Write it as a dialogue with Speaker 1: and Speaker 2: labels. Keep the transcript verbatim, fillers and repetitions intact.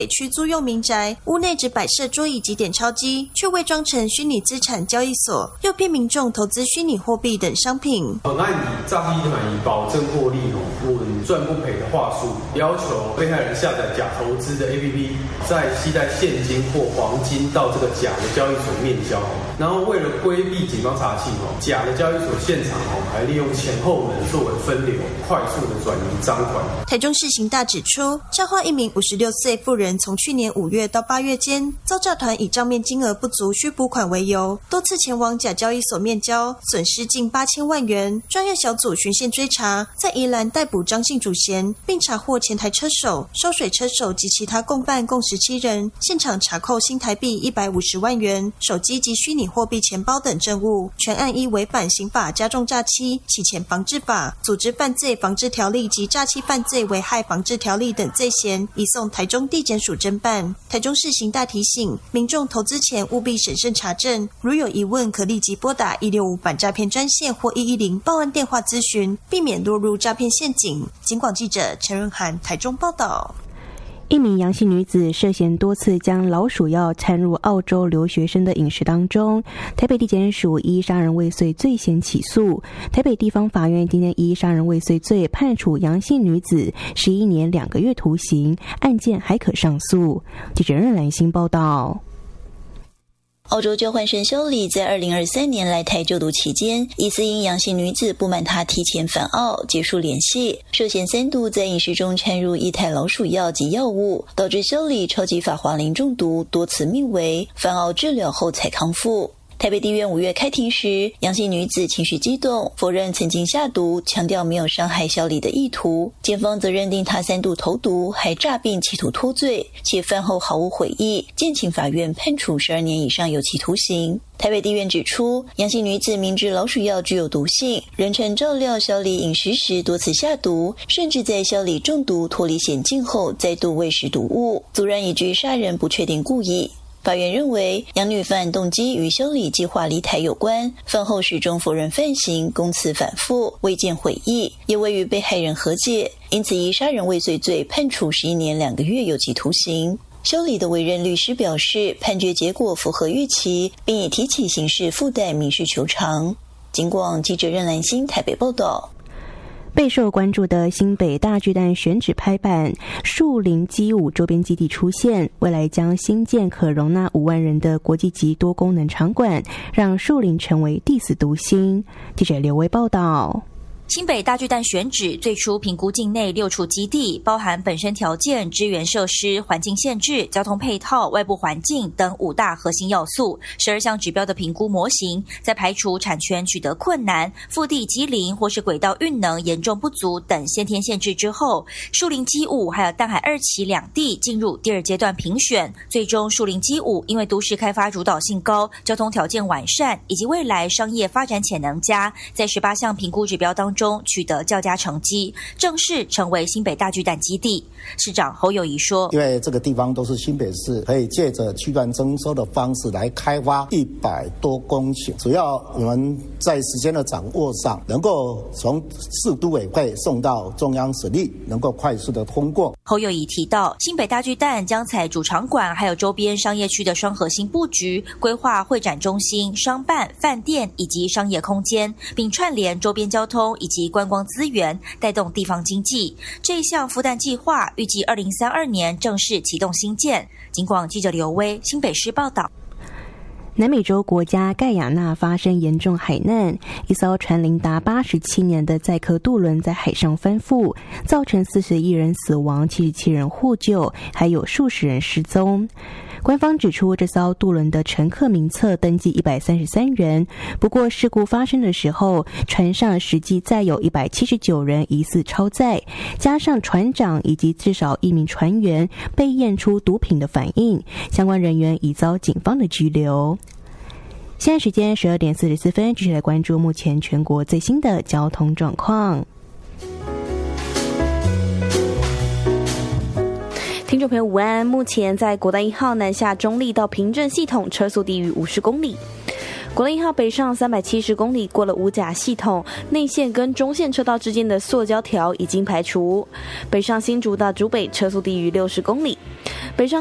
Speaker 1: 北区租用民宅，屋内只摆设桌椅及点钞机，却伪装成虚拟资产交易所，诱骗民众投资虚拟货币等商品。
Speaker 2: 本案以诈欺集团以保证获利、稳赚不赔的话术，要求被害人下载假投资的 A P P， 再携带现金或黄金到这个假的交易所面交。然后为了规避警方查缉，假的交易所现场还利用前后门作为分流，快速的转移赃款。
Speaker 1: 台中市刑大指出，彰化一名五十六岁妇人从去年五月到八月间，遭诈团以账面金额不足需补款为由，多次前往假交易所面交，损失近八千万元。专案小组循线追查，在宜兰逮捕张姓主嫌，并查获前台车手、收水车手及其他共犯共十七人，现场查扣新台币一百五十万元、手机及虚拟货币钱包等证物。全案依违反刑法加重诈欺、洗钱防治法、组织犯罪防治条例及诈欺犯罪危害防治条例等罪嫌，移送台中地检署侦办。台中市刑大提醒民众投资前务必审慎查证，如有疑问可立即拨打一六五反诈骗专线或一一零报案电话咨询，避免落入诈骗陷阱。警广记者陈润涵台中报道。
Speaker 3: 一名杨姓女子涉嫌多次将老鼠药掺入澳洲留学生的饮食当中，台北地检署依杀人未遂罪嫌起诉。台北地方法院今天依杀人未遂罪判处杨姓女子十一年两个月徒刑，案件还可上诉。记者任兰心报道。
Speaker 4: 澳洲交换生肖里在二零二三年来台就读期间，疑似因杨姓女子不满他提前返澳结束联系，涉嫌三度在饮食中掺入液态老鼠药及药物，导致肖里超级法华林中毒，多次命危，返澳治疗后才康复。台北地院五月开庭时，杨姓女子情绪激动，否认曾经下毒，强调没有伤害肖里的意图。检方则认定她三度投毒，还诈并企图脱罪，且饭后毫无悔意，建请法院判处十二年以上有期徒刑。台北地院指出，杨姓女子明知老鼠药具有毒性，仍曾照料肖里饮食时多次下毒，甚至在肖里中毒脱离险境后再度喂食毒物，阻然以具杀人不确定故意。法院认为，杨女犯动机与修理计划离台有关，犯后始终否认犯行，供词反复，未见悔意，也未与被害人和解，因此以杀人未遂罪判处十一年两个月有期徒刑。修理的委任律师表示，判决结果符合预期，并已提起刑事附带民事求偿。警广记者任兰心台北报道。
Speaker 3: 备受关注的新北大巨蛋选址拍板，树林基舞周边基地出现，未来将新建可容纳五万人的国际级多功能场馆，让树林成为第四都心。记者刘威报道。
Speaker 5: 新北大巨蛋选址最初评估境内六处基地，包含本身条件、支援设施、环境限制、交通配套、外部环境等五大核心要素，十二项指标的评估模型，在排除产权取得困难、腹地机灵或是轨道运能严重不足等先天限制之后，树林基五还有淡海二期两地进入第二阶段评选。最终树林基五因为都市开发主导性高、交通条件完善以及未来商业发展潜能佳，在十八项评估指标当中中取得较佳成绩，正式成为新北大巨蛋基地。市长侯友宜说，
Speaker 6: 因为这个地方都是新北市，可以借着区段征收的方式来开发一百多公顷，主要我们在时间的掌握上，能够从市都委会送到中央审议，能够快速的通过。
Speaker 5: 侯友宜提到，新北大巨蛋将采主场馆还有周边商业区的双核心布局，规划会展中心、商办、饭店以及商业空间，并串联周边交通以及观光资源，带动地方经济。这一项孵蛋计划预计二零三二年正式启动兴建。警广记者刘威新北市报道。
Speaker 3: 南美洲国家盖亚纳发生严重海难，一艘船龄达八十七年的载客渡轮在海上翻覆，造成四十一人死亡、七十七人获救，还有数十人失踪。官方指出，这艘渡轮的乘客名册登记一百三十三人，不过事故发生的时候，船上实际载有一百七十九人疑似超载，加上船长以及至少一名船员被验出毒品的反应，相关人员已遭警方的拘留。现在时间十二点四十四分，继续来关注目前全国最新的交通状况。
Speaker 7: 听众朋友午安，目前在国道一号南下中立到平镇系统车速低于五十公里。
Speaker 3: 国立一号北上三百七十公里，过了五甲系统，内线跟中线车道之间的塑胶条已经排除。北上新竹到竹北车速低于六十公里，北上